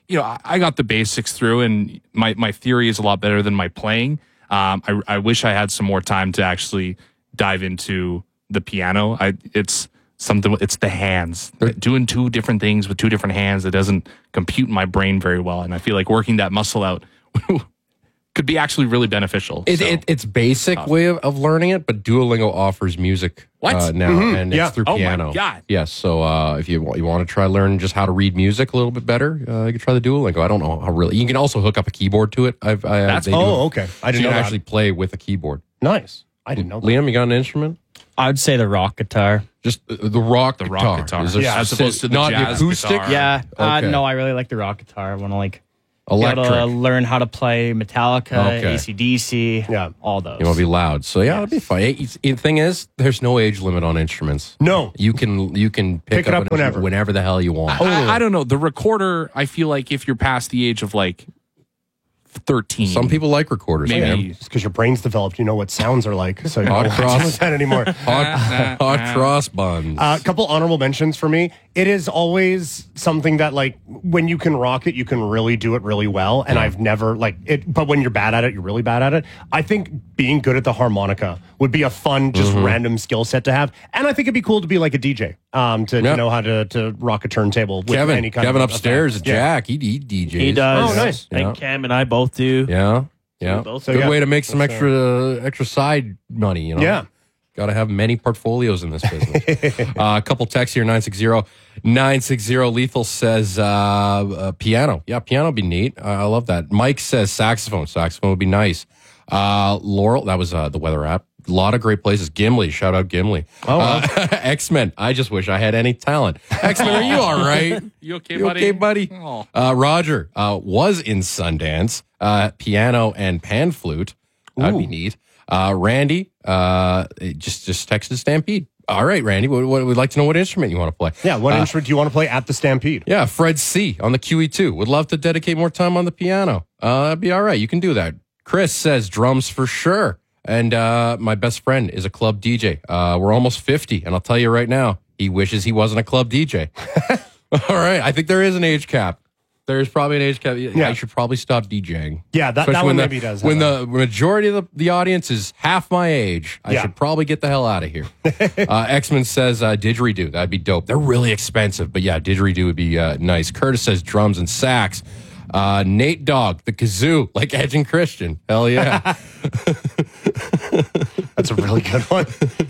I got the basics through, and my theory is a lot better than my playing. I wish I had some more time to actually dive into the piano. It's the hands. Doing two different things with two different hands, it doesn't compute in my brain very well. And I feel like working that muscle out could be actually really beneficial. It's basic way of learning it, but Duolingo offers music now, and it's through piano. Oh my God. Yes, so if you want to try learn just how to read music a little bit better, you can try the Duolingo. I don't know how really. You can also hook up a keyboard to it. Okay. I didn't so know you can that. actually play with a keyboard. Nice. I didn't know that. Liam, you got an instrument? I would say the rock guitar. Just the rock guitar. Is there as opposed to the not jazz the acoustic? guitar. Yeah. Okay. No, I really like the rock guitar. I want to be Electric. able to learn how to play Metallica, Okay. AC/DC, all those. You want to be loud, so yeah, it'll be fun. The thing is, there's no age limit on instruments. No, you can pick it up whenever the hell you want. I don't know. The recorder, I feel like if you're past the age of like 13. Some people like recorders. Maybe. It's because your brain's developed. You know what sounds are like. So you Hot don't cross. have to do that anymore. hot cross buns. A couple honorable mentions for me. It is always something that, like, when you can rock it, you can really do it really well. And I've never, but when you're bad at it, you're really bad at it. I think being good at the harmonica would be a fun, just random skill set to have. And I think it'd be cool to be like a DJ, to know how to rock a turntable with any kind Kevin of upstairs, effect. Jack, he DJs. He does. Oh, nice. And Cam and I both do. Yeah. both Good do. way to make some extra side money, you know? Yeah. Got to have many portfolios in this business. A couple texts here, 960. Lethal says piano. Yeah, piano would be neat. I love that. Mike says saxophone. Saxophone would be nice. Laurel, that was the weather app. A lot of great places. Gimli, shout out Gimli. X-Men. I just wish I had any talent. X-Men, are you all right? You okay, You buddy? okay, buddy? Oh. Roger was in Sundance. Piano and pan flute. That'd be neat. Randy just texted Stampede. All right, Randy, we'd like to know what instrument you want to play. Yeah, what instrument do you want to play at the Stampede? Yeah, Fred C. on the QE2. Would love to dedicate more time on the piano. That'd be all right. You can do that. Chris says drums for sure. And my best friend is a club DJ. We're almost 50, and I'll tell you right now, he wishes he wasn't a club DJ. All right, I think there is an age cap. There's probably an age cap. Yeah. I should probably stop DJing. Yeah, that Especially one when maybe does. When the majority of the audience is half my age, I should probably get the hell out of here. X-Men says didgeridoo. That'd be dope. They're really expensive, but yeah, didgeridoo would be nice. Curtis says drums and sax. Nate Dogg, the kazoo, like Edge and Christian. Hell yeah. That's a really good one.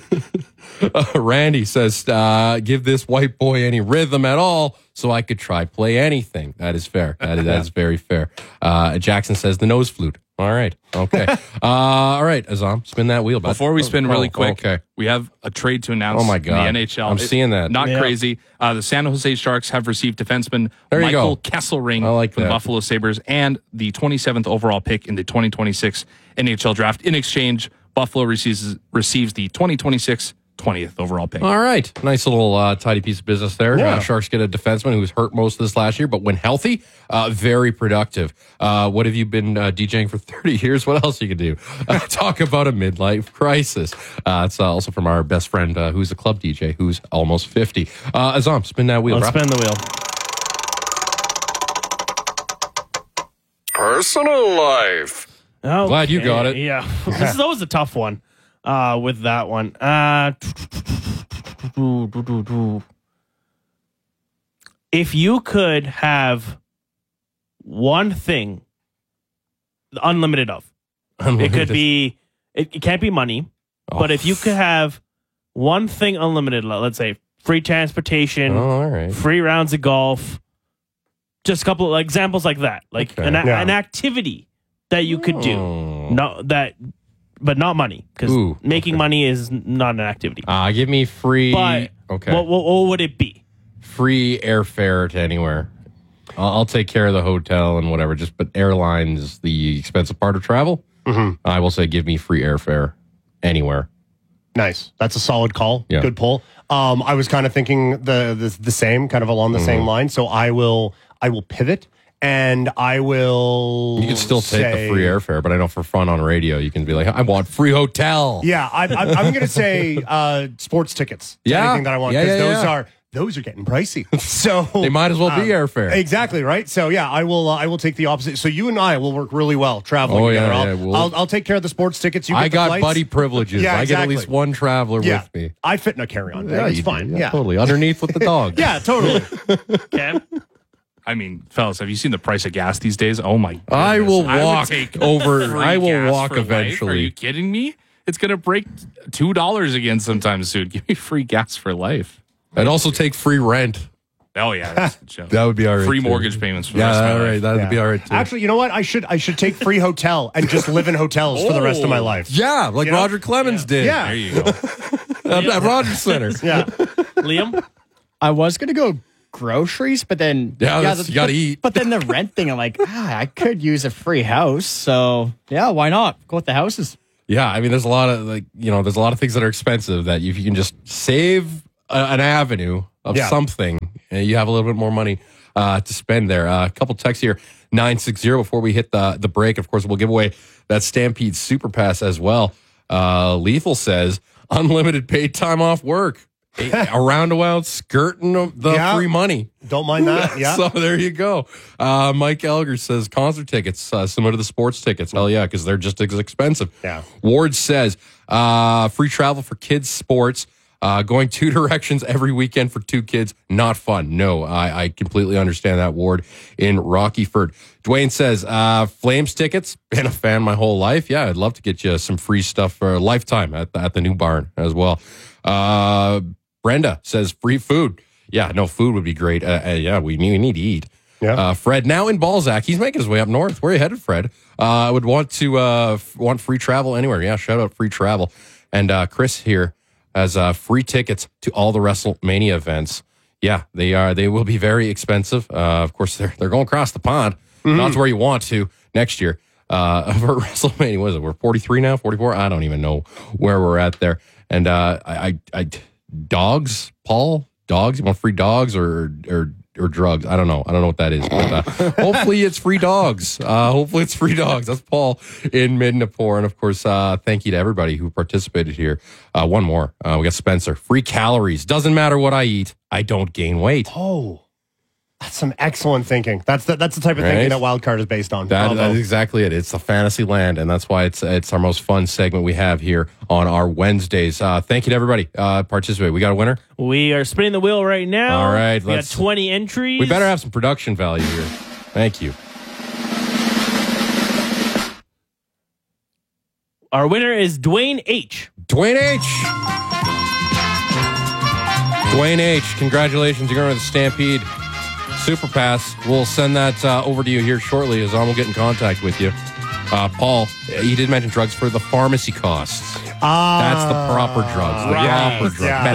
Randy says, give this white boy any rhythm at all so I could try play anything. That is fair. That is very fair. Jackson says the nose flute. All right. Okay. All right, Azam, spin that wheel. Before we spin really quick, okay. we have a trade to announce Oh, my God. in the NHL. I'm seeing that. Not Yeah. crazy. The San Jose Sharks have received defenseman There you Michael go. Kesselring I like from the that. Buffalo Sabres and the 27th overall pick in the 2026 NHL draft. In exchange, Buffalo receives the 2026 20th overall pick. All right. Nice little tidy piece of business there. Yeah. Sharks get a defenseman who was hurt most of this last year, but when healthy, very productive. What have you been DJing for 30 years? What else you can do? Talk about a midlife crisis. It's also from our best friend who's a club DJ who's almost 50. Azam, spin that wheel. Let's bro. spin the wheel. Personal life. Glad you got it. Yeah. This is always a tough one with that one. If you could have one thing unlimited of, it could be, it can't be money, but if you could have one thing unlimited, let's say free transportation, all right. free rounds of golf, just a couple of examples like that, like an activity that you could do, but not money, because making money is not an activity. Give me free. But okay. what would it be? Free airfare to anywhere. I'll take care of the hotel and whatever. But airlines is the expensive part of travel. Mm-hmm. I will say, give me free airfare anywhere. Nice. That's a solid call. Yeah. Good pull. I was kind of thinking the same, kind of along the same line. So I will pivot, and I will. You can still take the free airfare, but I know for fun on radio, you can be like, I want free hotel. Yeah, I'm going to say sports tickets. Yeah. Anything that I want, Yeah, because yeah, those yeah. are those are getting pricey. So they might as well be airfare. Exactly, right? So yeah, I will take the opposite. So you and I will work really well traveling together. I'll take care of the sports tickets. You get I got flights. buddy privileges. Yeah, I get at exactly. least one traveler with me. I fit in a carry-on bag. It's fine. Yeah, totally. Underneath with the dog. Yeah, totally. Cam? I mean, fellas, have you seen the price of gas these days? Oh my goodness. I will would walk take over. free I will gas walk for life. eventually. Are you kidding me? It's going to break $2 again sometime soon. Give me free gas for life. I'd also take free rent. Oh yeah, that's a joke. That would be all right. Free too. mortgage payments for the rest of my all right. life. That'd be all right too. Actually, you know what? I should take free hotel and just live in hotels for the rest of my life. Yeah, like Roger Clemens did. Yeah. There you go. At Rogers Center. Yeah. Liam? I was going to go groceries, but then you gotta eat. But then the rent thing, I'm like, I could use a free house, so yeah, why not go with the houses? Yeah, I mean, there's a lot of there's a lot of things that are expensive that if you can just save an avenue of something, and you have a little bit more money to spend there. A couple texts here, 960 before we hit the break. Of course, we'll give away that Stampede Super Pass as well. Lethal says unlimited paid time off work. Around a while, skirting the free money. Don't mind that. Yeah. So there you go. Mike Elger says concert tickets, similar to the sports tickets. Hell yeah, because they're just as expensive. Yeah. Ward says free travel for kids' sports. Going two directions every weekend for two kids, not fun. No, I completely understand that, Ward, in Rockyford. Dwayne says, Flames tickets, been a fan my whole life. Yeah, I'd love to get you some free stuff for a lifetime at the new barn as well. Brenda says free food. Yeah, no, food would be great. Yeah, we need to eat. Yeah. Fred, now in Balzac, he's making his way up north. Where are you headed, Fred? I would want to want free travel anywhere. Yeah, shout out free travel. And Chris here has free tickets to all the WrestleMania events. Yeah, they will be very expensive. Of course, they're going across the pond, not to where you want to next year. For WrestleMania, what is it? We're 43 now, 44. I don't even know where we're at there. And dogs, Paul, dogs. You want free dogs or drugs? I don't know what that is. But hopefully it's free dogs. Hopefully it's free dogs. That's Paul in Midnapore. And of course, thank you to everybody who participated here. One more. We got Spencer. Free calories. Doesn't matter what I eat. I don't gain weight. Oh, that's some excellent thinking. That's the type of thinking that Wildcard is based on. That is exactly it. It's the fantasy land, and that's why it's our most fun segment we have here on our Wednesdays. Thank you to everybody participate. We got a winner? We are spinning the wheel right now. All right. We got 20 entries. We better have some production value here. Thank you. Our winner is Dwayne H. Dwayne H. Congratulations. You're going to the Stampede Super Pass. We'll send that over to you here shortly as we'll get in contact with you. Paul, you did mention drugs for the pharmacy costs. That's the proper drugs. The proper drugs. Yeah.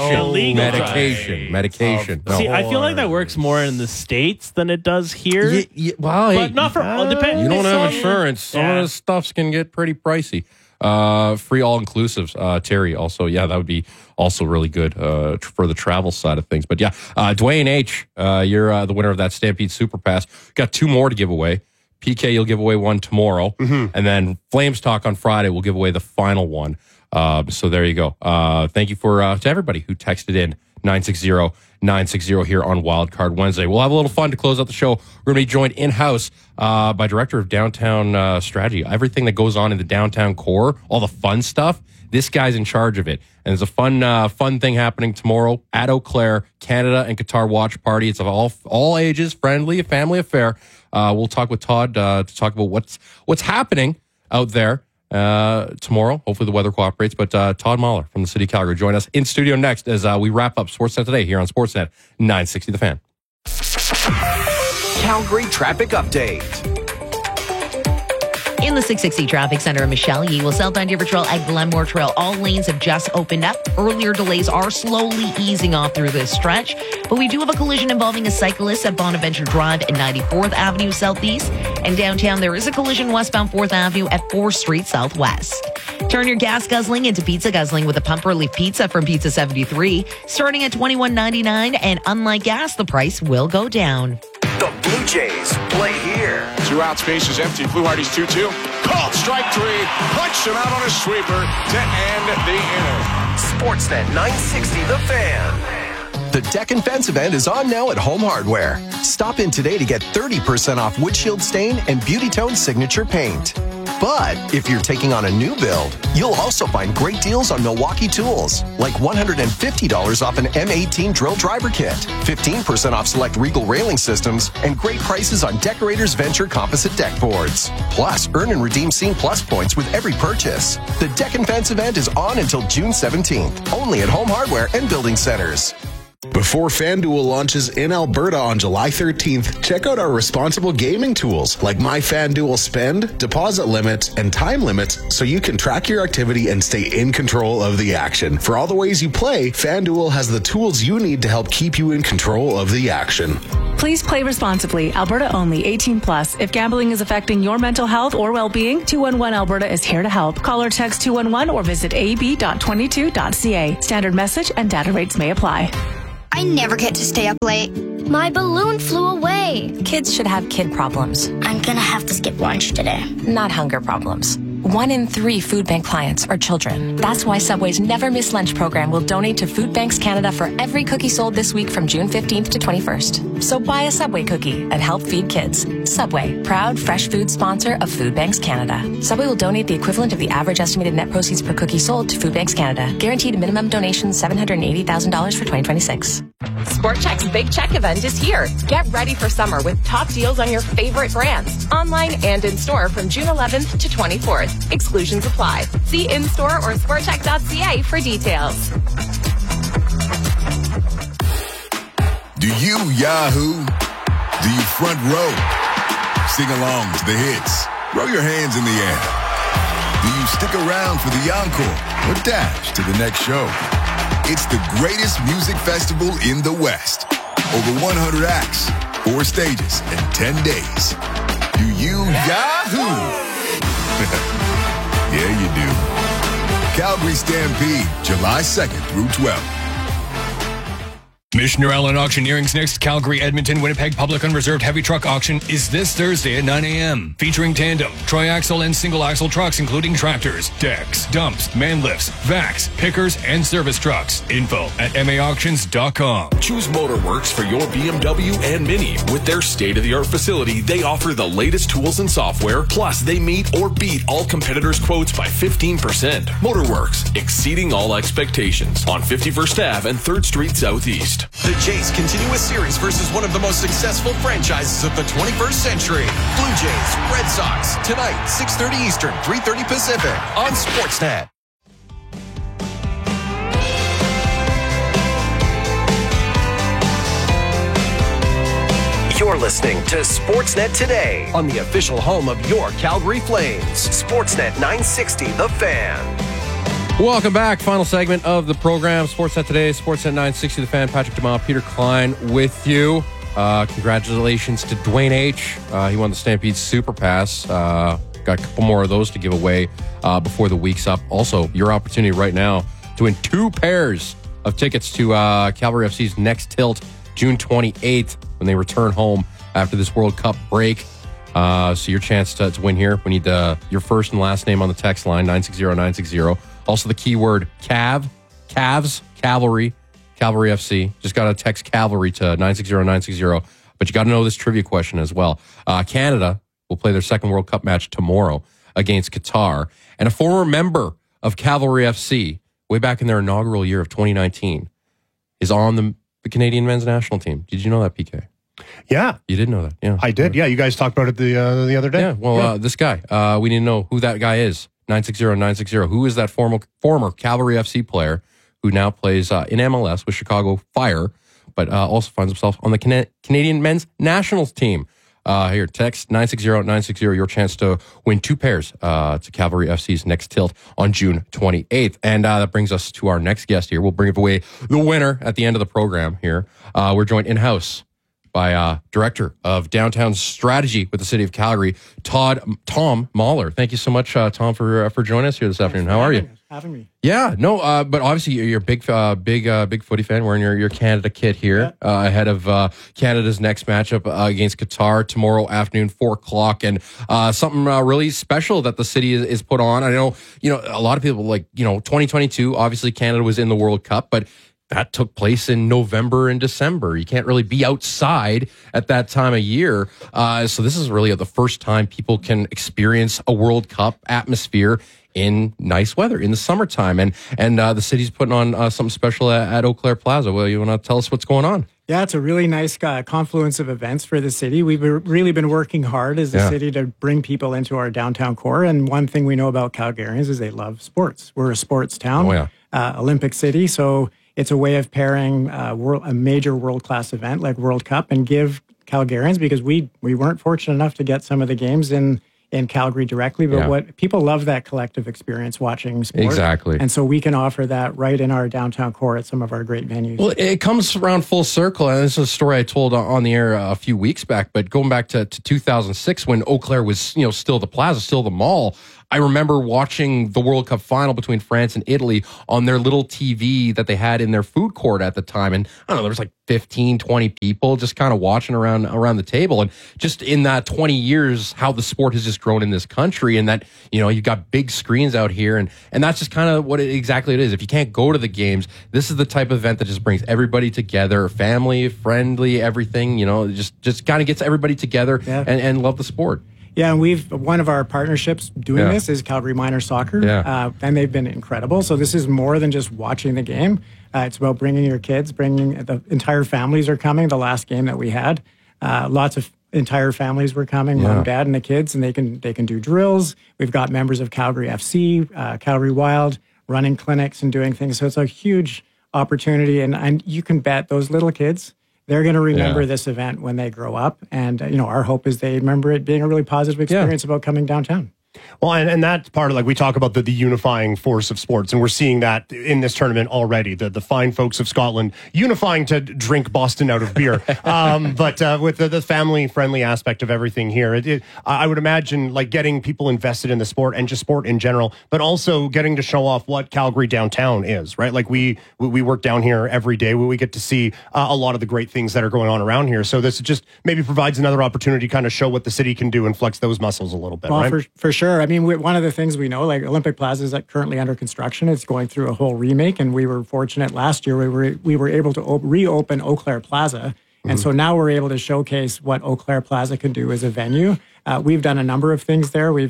Medication. No. See, I feel like that works more in the States than it does here. But not for depending. You don't have insurance. Some of this stuff can get pretty pricey. Free all-inclusives. Terry, also, that would be also really good for the travel side of things. But Dwayne H., you're the winner of that Stampede Super Pass. Got two more to give away. PK, you'll give away one tomorrow. And then Flames Talk on Friday, we'll give away the final one. So there you go. Thank you to everybody who texted in 960-960 here on Wildcard Wednesday. We'll have a little fun to close out the show. We're going to be joined in-house by Director of Downtown Strategy. Everything that goes on in the downtown core, all the fun stuff, this guy's in charge of it. And there's a fun thing happening tomorrow at Eau Claire, Canada and Qatar watch party. It's of all ages, friendly, a family affair. We'll talk with Todd to talk about what's happening out there tomorrow. Hopefully the weather cooperates. But Todd Mahler from the City of Calgary join us in studio next as we wrap up Sportsnet Today here on Sportsnet 960 The Fan. Calgary traffic update. In the 660 Traffic Center in Michelle, Yee will southbound River Trail at Glenmore Trail. All lanes have just opened up. Earlier delays are slowly easing off through this stretch, but we do have a collision involving a cyclist at Bonaventure Drive and 94th Avenue Southeast. And downtown, there is a collision westbound 4th Avenue at 4th Street Southwest. Turn your gas guzzling into pizza guzzling with a pump relief pizza from Pizza 73, starting at $21.99. And unlike gas, the price will go down. The Blue Jays play here. 2 out, space is empty. Blue Hardy's 2-2. Called strike 3. Punch him out on a sweeper to end the inning. Sportsnet 960 The Fan. The Deck and Fence event is on now at Home Hardware. Stop in today to get 30% off Windshield Stain and Beauty Tone Signature Paint. But if you're taking on a new build, you'll also find great deals on Milwaukee tools, like $150 off an M18 drill driver kit, 15% off select Regal railing systems, and great prices on Decorators Venture composite deck boards. Plus, earn and redeem Scene Plus points with every purchase. The Deck and Fence event is on until June 17th, only at Home Hardware and Building Centers. Before FanDuel launches in Alberta on July 13th, check out our responsible gaming tools like My FanDuel Spend, deposit limits, and time limits so you can track your activity and stay in control of the action. For all the ways you play, FanDuel has the tools you need to help keep you in control of the action. Please play responsibly. Alberta only. 18 plus. If gambling is affecting your mental health or well-being, 211 Alberta is here to help. Call or text 211 or visit ab.22.ca. Standard message and data rates may apply. I never get to stay up late. My balloon flew away. Kids should have kid problems. I'm gonna have to skip lunch today. Not hunger problems. 1 in 3 food bank clients are children. That's why Subway's Never Miss Lunch program will donate to Food Banks Canada for every cookie sold this week from June 15th to 21st. So buy a Subway cookie and help feed kids. Subway, proud fresh food sponsor of Food Banks Canada. Subway will donate the equivalent of the average estimated net proceeds per cookie sold to Food Banks Canada. Guaranteed minimum donation $780,000 for 2026. Sport Chek's Big Check event is here. Get ready for summer with top deals on your favorite brands, online and in store from June 11th to 24th. Exclusions apply. See in-store or sportcheck.ca for details. Do you Yahoo? Do you front row? Sing along to the hits. Throw your hands in the air. Do you stick around for the encore or dash to the next show? It's the greatest music festival in the West. Over 100 acts, 4 stages, and 10 days. Do you Yahoo? Yeah, you do. Calgary Stampede, July 2nd through 12th. Missioner Allen Auctioneering's next Calgary, Edmonton, Winnipeg Public Unreserved Heavy Truck Auction is this Thursday at 9 a.m. Featuring tandem, tri-axle, and single-axle trucks, including tractors, decks, dumps, man lifts, vacs, pickers, and service trucks. Info at maauctions.com. Choose Motorworks for your BMW and Mini. With their state-of-the-art facility, they offer the latest tools and software, plus they meet or beat all competitors' quotes by 15%. Motorworks, exceeding all expectations. On 51st Ave and 3rd Street Southeast. The Jays continue a series versus one of the most successful franchises of the 21st century. Blue Jays, Red Sox, tonight, 6:30 Eastern, 3:30 Pacific, on Sportsnet. You're listening to Sportsnet Today on the official home of your Calgary Flames. Sportsnet 960, The Fan. Welcome back. Final segment of the program. Sportsnet Today, Sportsnet 960, The Fan. Patrick Dumas, Peter Klein with you. Congratulations to Dwayne H. He won the Stampede Super Pass. Got a couple more of those to give away before the week's up. Also, your opportunity right now to win 2 pairs of tickets to Calgary FC's next tilt, June 28th, when they return home after this World Cup break. So your chance to win here. We need your first and last name on the text line, 960-960. Also the keyword Cavs, Cavalry FC. Just got to text Cavalry to 960-960. But you got to know this trivia question as well. Canada will play their second World Cup match tomorrow against Qatar. And a former member of Cavalry FC, way back in their inaugural year of 2019, is on the Canadian men's national team. Did you know that, PK? Yeah. You did know that? Yeah. I did. Yeah, you guys talked about it the other day. Yeah, well, this guy. We need to know who that guy is. 960-960. Who is that former Cavalry FC player who now plays in MLS with Chicago Fire, but also finds himself on the Canadian men's national team? Here, text 960-960, your chance to win 2 pairs to Cavalry FC's next tilt on June 28th. And that brings us to our next guest here. We'll bring away the winner at the end of the program here. We're joined in-house by Director of Downtown Strategy with the City of Calgary, Tom Mahler. Thank you so much, Tom, for joining us here this afternoon. How are you? Having me. Yeah, no, but obviously you're a big footy fan wearing your Canada kit here ahead of Canada's next matchup against Qatar tomorrow afternoon, 4:00, and something really special that the city is put on. I know, a lot of people 2022, obviously Canada was in the World Cup, but that took place in November and December. You can't really be outside at that time of year. So this is really the first time people can experience a World Cup atmosphere in nice weather in the summertime. And the city's putting on something special at Eau Claire Plaza. Well, you want to tell us what's going on? Yeah, it's a really nice confluence of events for the city. We've really been working hard as a city to bring people into our downtown core. And one thing we know about Calgarians is they love sports. We're a sports town, Olympic city. So it's a way of pairing a major world-class event like World Cup and give Calgarians, because we weren't fortunate enough to get some of the games in Calgary directly, but what people love that collective experience watching sport. Exactly. And so we can offer that right in our downtown core at some of our great venues. Well, it comes around full circle, and this is a story I told on the air a few weeks back, but going back to 2006 when Eau Claire was, still the plaza, still the mall. I remember watching the World Cup final between France and Italy on their little TV that they had in their food court at the time. And I don't know, there was like 15, 20 people just kind of watching around the table. And just in that 20 years, how the sport has just grown in this country, and that, you've got big screens out here. And that's just kind of what exactly it is. If you can't go to the games, this is the type of event that just brings everybody together, family, friendly, everything, just kind of gets everybody together and love the sport. Yeah, and one of our partnerships doing this is Calgary Minor Soccer, and they've been incredible. So this is more than just watching the game. It's about bringing your kids, the entire families are coming. The last game that we had, lots of entire families were coming, mom, dad, and the kids, and they can do drills. We've got members of Calgary FC, Calgary Wild, running clinics and doing things. So it's a huge opportunity, and you can bet those little kids, they're going to remember this event when they grow up. And, our hope is they remember it being a really positive experience about coming downtown. Well, and that's part of, we talk about the unifying force of sports, and we're seeing that in this tournament already. The fine folks of Scotland unifying to drink Boston out of beer. But with the family-friendly aspect of everything here, I would imagine, getting people invested in the sport and just sport in general, but also getting to show off what Calgary downtown is, right? We work down here every day. We get to see a lot of the great things that are going on around here. So this just maybe provides another opportunity to kind of show what the city can do and flex those muscles a little bit, well, right? For sure. I mean, one of the things we know, Olympic Plaza is currently under construction. It's going through a whole remake, and we were fortunate last year we were able to reopen Eau Claire Plaza. And so now we're able to showcase what Eau Claire Plaza can do as a venue. We've done a number of things there. We've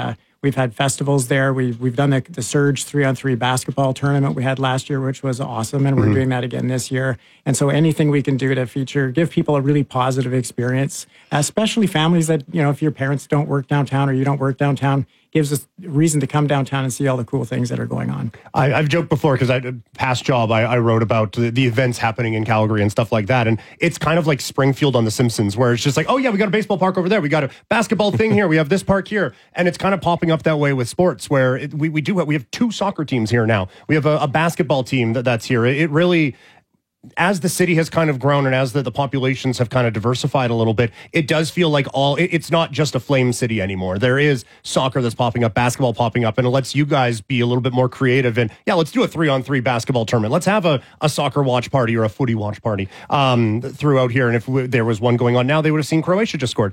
had festivals there. We've done the Surge 3-on-3 basketball tournament we had last year, which was awesome, and we're doing that again this year. And so anything we can do to give people a really positive experience, especially families that, if your parents don't work downtown or you don't work downtown, gives us a reason to come downtown and see all the cool things that are going on. I've joked before, because past job, I wrote about the events happening in Calgary and stuff like that. And it's kind of like Springfield on The Simpsons, where it's just we got a baseball park over there. We got a basketball thing here. We have this park here. And it's kind of popping up that way with sports, where we have 2 soccer teams here now. We have a basketball team that's here. It really, as the city has kind of grown and as the populations have kind of diversified a little bit, it does feel like it's not just a Flame City anymore. There is soccer that's popping up, basketball popping up, and it lets you guys be a little bit more creative. And let's do a 3-on-3 basketball tournament. Let's have a soccer watch party or a footy watch party throughout here. And if there was one going on now, they would have seen Croatia just scored.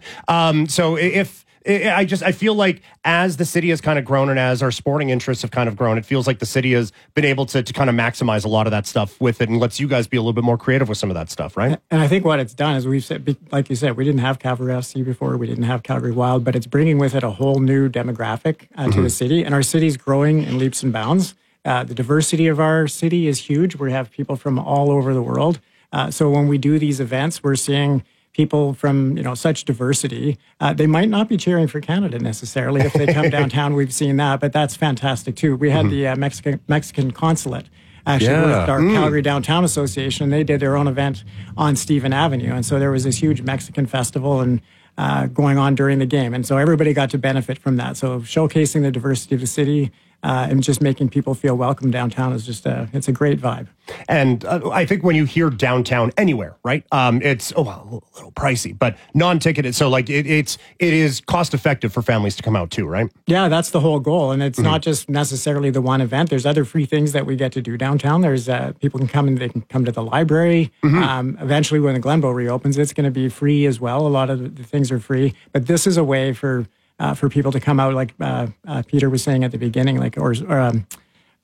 I feel like as the city has kind of grown and as our sporting interests have kind of grown, it feels like the city has been able to kind of maximize a lot of that stuff with it, and lets you guys be a little bit more creative with some of that stuff, right? And I think what it's done is we've said, like you said, we didn't have Calgary FC before, we didn't have Calgary Wild, but it's bringing with it a whole new demographic to the city, and our city's growing in leaps and bounds. The diversity of our city is huge. We have people from all over the world. So when we do these events, we're seeing people from such diversity. They might not be cheering for Canada necessarily if they come downtown. We've seen that, but that's fantastic too. We had the Mexican consulate actually with our Calgary Downtown Association, and they did their own event on Stephen Avenue, and so there was this huge Mexican festival and going on during the game, and so everybody got to benefit from that. So showcasing the diversity of the city and just making people feel welcome downtown is just it's a great vibe. And I think when you hear downtown anywhere, right, it's a little pricey, but non-ticketed. So it is cost effective for families to come out too, right? Yeah, that's the whole goal. And it's not just necessarily the one event. There's other free things that we get to do downtown. There's people can come and they can come to the library. Eventually when the Glenbow reopens, it's going to be free as well. A lot of the things are free, but this is a way for people to come out, like Peter was saying at the beginning,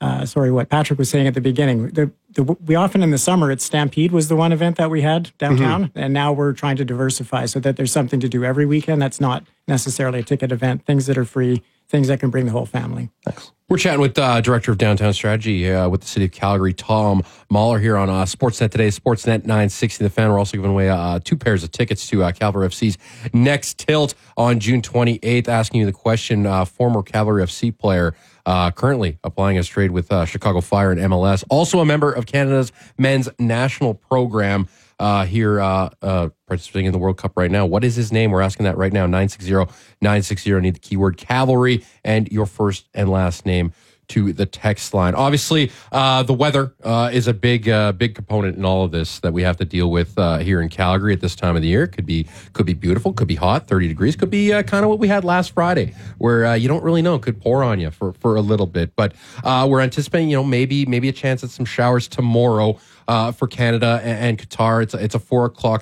what Patrick was saying at the beginning. We often in the summer, it's Stampede was the one event that we had downtown, and now we're trying to diversify so that there's something to do every weekend that's not necessarily a ticket event, things that are free, things that can bring the whole family. Thanks. We're chatting with Director of Downtown Strategy with the City of Calgary, Tom Mahler, here on Sportsnet today, Sportsnet 960 The Fan. We're also giving away 2 pairs of tickets to Calgary FC's next tilt on June 28th. Asking you the question, former Calgary FC player, currently applying his trade with Chicago Fire and MLS, also a member of Canada's men's national program here participating in the World Cup right now. What is his name? We're asking that right now. 960-960. Need the keyword Cavalry and your first and last name to the text line. Obviously, the weather is a big component in all of this that we have to deal with here in Calgary at this time of the year. Could be beautiful, could be hot, 30 degrees, could be kind of what we had last Friday, where you don't really know, could pour on you for a little bit. But we're anticipating, maybe a chance at some showers tomorrow for Canada and Qatar. It's a 4 o'clock